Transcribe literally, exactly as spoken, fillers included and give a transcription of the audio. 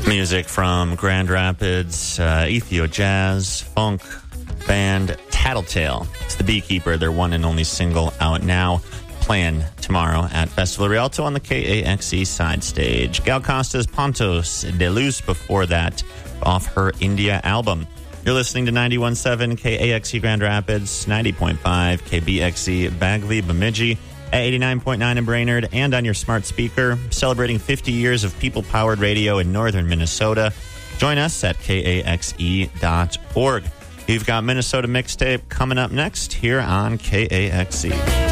Music from Grand Rapids, uh, Ethio Jazz, funk band Tattletale. It's The Beekeeper, their one and only single out now. Playing tomorrow at Festival Rialto on the K A X E side stage. Gal Costa's Pontos de Luz before that off her India album. You're listening to ninety-one point seven K A X E Grand Rapids, ninety point five K B X E Bagley Bemidji, at eighty-nine point nine in Brainerd, and on your smart speaker, celebrating fifty years of people-powered radio in northern Minnesota. Join us at K A X E dot org. You've got Minnesota Mixtape coming up next here on K A X E.